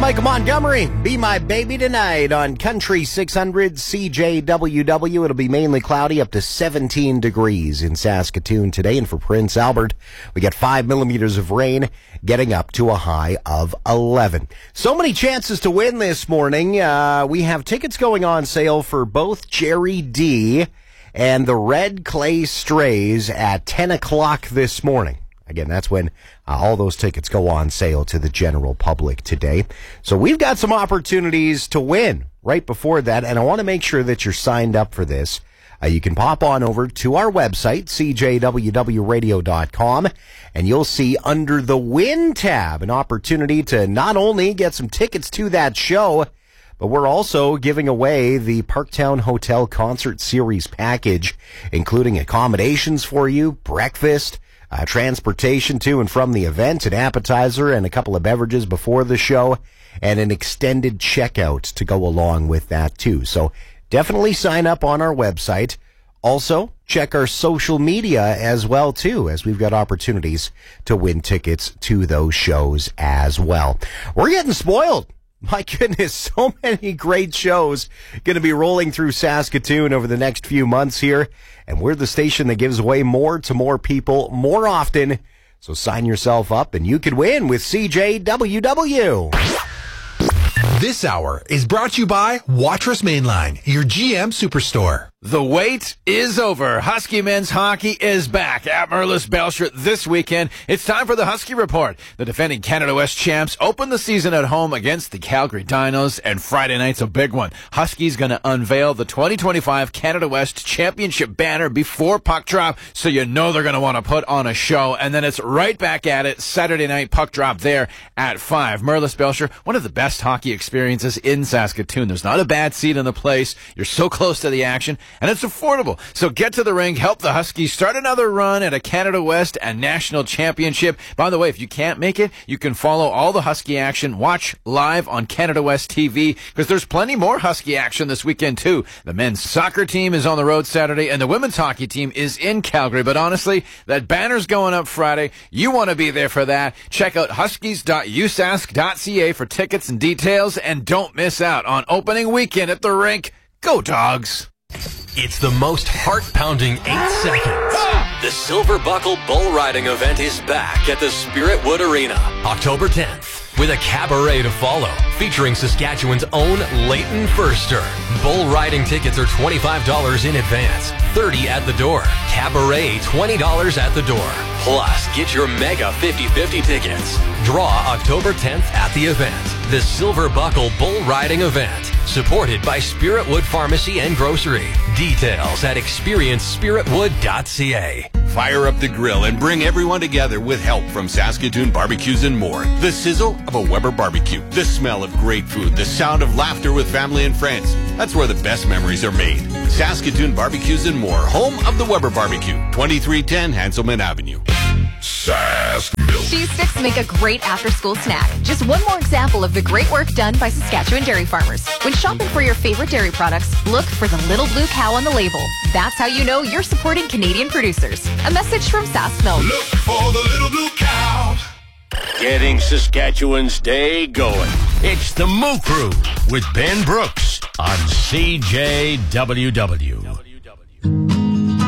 Michael Montgomery. Be my baby tonight on Country 600 CJWW. It'll be mainly cloudy, up to 17 degrees in Saskatoon today. And for Prince Albert, we get 5 millimeters of rain, getting up to a high of 11. So many chances to win this morning. We have tickets going on sale for both Jerry D and the Red Clay Strays at 10 o'clock this morning. Again, that's when all those tickets go on sale to the general public today. So we've got some opportunities to win right before that, and I want to make sure that you're signed up for this. You can pop on over to our website, cjwwradio.com, and you'll see under the Win tab an opportunity to not only get some tickets to that show, but we're also giving away the Parktown Hotel Concert Series package, including accommodations for you, breakfast, transportation to and from the event, an appetizer and a couple of beverages before the show, and an extended checkout to go along with that too. So definitely sign up on our website. Also, check our social media as well too, as we've got opportunities to win tickets to those shows as well. We're getting spoiled. My goodness, so many great shows going to be rolling through Saskatoon over the next few months here. And we're the station that gives away more to more people more often. So sign yourself up and you could win with CJWW. This hour is brought to you by Watrous Mainline, your GM Superstore. The wait is over. Husky men's hockey is back at Merlis Belcher this weekend. It's time for the Husky Report. The defending Canada West champs open the season at home against the Calgary Dinos, and Friday night's a big one. Husky's going to unveil the 2025 Canada West Championship banner before puck drop, so you know they're going to want to put on a show, and then it's right back at it Saturday night, puck drop there at 5. Merlis Belcher, one of the best hockey experiences in Saskatoon. There's not a bad seat in the place. You're so close to the action, and it's affordable. So get to the rink, help the Huskies start another run at a Canada West and National Championship. By the way, if you can't make it, you can follow all the Husky action, watch live on Canada West TV, because there's plenty more Husky action this weekend too. The men's soccer team is on the road Saturday, and the women's hockey team is in Calgary. But honestly, that banner's going up Friday. You want to be there for that. Check out huskies.usask.ca for tickets and details, and don't miss out on opening weekend at the rink. Go Dogs! It's the most heart-pounding 8 seconds. The Silver Buckle Bull Riding event is back at the Spirit Wood Arena, October 10th, with a cabaret to follow, featuring Saskatchewan's own Leighton Furster. Bull riding tickets are $25 in advance, $30 at the door. Cabaret, $20 at the door. Plus, get your mega 50-50 tickets. Draw October 10th at the event. The Silver Buckle Bull Riding event, supported by Spirit Wood Pharmacy and Grocery. Details at experiencespiritwood.ca. Fire up the grill and bring everyone together with help from Saskatoon Barbecues and More. The sizzle of a Weber barbecue, the smell of great food, the sound of laughter with family and friends. That's where the best memories are made. Saskatoon Barbecues and More, home of the Weber Barbecue, 2310 Hanselman Avenue. Cheese sticks make a great after-school snack. Just one more example of the great work done by Saskatchewan dairy farmers. When shopping for your favorite dairy products, look for the little blue cow on the label. That's how you know you're supporting Canadian producers. A message from Sask Milk. Look for the little blue cow. Getting Saskatchewan's day going. It's the Moo Crew with Ben Brooks on CJWW.